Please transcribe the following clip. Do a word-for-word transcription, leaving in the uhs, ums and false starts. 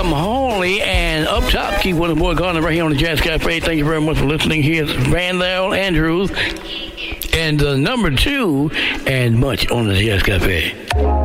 Adam Hawley, and up top, keep with the boy Garner right here on the Jazz Cafe. Thank you very much for listening. Here's Randall Andrews, and uh, number two, and much on the Jazz Cafe.